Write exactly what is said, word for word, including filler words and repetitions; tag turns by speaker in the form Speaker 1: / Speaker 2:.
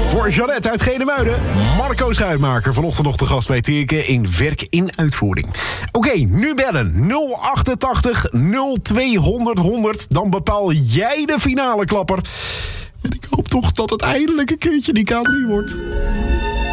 Speaker 1: Voor Jeannette uit Genemuiden. Marco Schuitmaker, vanochtend nog de gast bij Tineke in Werk in Uitvoering. Oké, okay, nu bellen. nul achtentachtig nul tweehonderd honderd. Dan bepaal jij de finale klapper. En ik hoop toch dat het eindelijk een keertje die K drie wordt.